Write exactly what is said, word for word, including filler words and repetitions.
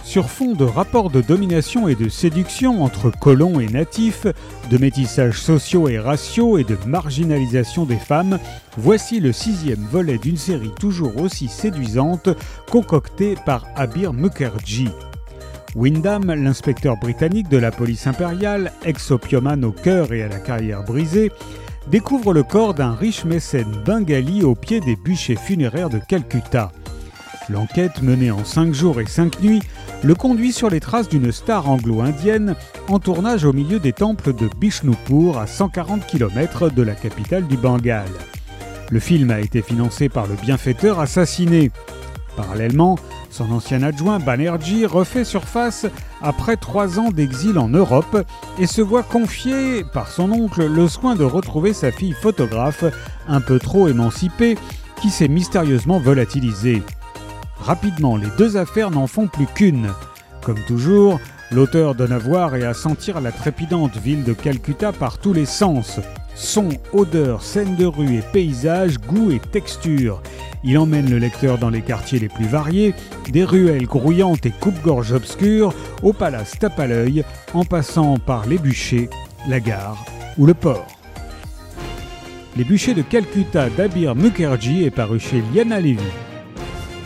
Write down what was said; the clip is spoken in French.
Sur fond de rapports de domination et de séduction entre colons et natifs, de métissages sociaux et raciaux et de marginalisation des femmes, voici le sixième volet d'une série toujours aussi séduisante concoctée par Abir Mukherjee. Wyndham, l'inspecteur britannique de la police impériale, ex-opiumane au cœur et à la carrière brisée, découvre le corps d'un riche mécène bengali au pied des bûchers funéraires de Calcutta. L'enquête, menée en cinq jours et cinq nuits, le conduit sur les traces d'une star anglo-indienne en tournage au milieu des temples de Bishnupur à cent quarante kilomètres de la capitale du Bengale. Le film a été financé par le bienfaiteur assassiné. Parallèlement, son ancien adjoint Banerjee refait surface après trois ans d'exil en Europe et se voit confier par son oncle le soin de retrouver sa fille photographe, un peu trop émancipée, qui s'est mystérieusement volatilisée. Rapidement, les deux affaires n'en font plus qu'une. Comme toujours, l'auteur donne à voir et à sentir la trépidante ville de Calcutta par tous les sens. Sons, odeurs, scènes de rue et paysages, goûts et textures. Il emmène le lecteur dans les quartiers les plus variés, des ruelles grouillantes et coupe-gorge obscures, au palace tape à l'œil, en passant par les bûchers, la gare ou le port. Les bûchers de Calcutta d'Abir Mukherjee est paru chez Liana Levy.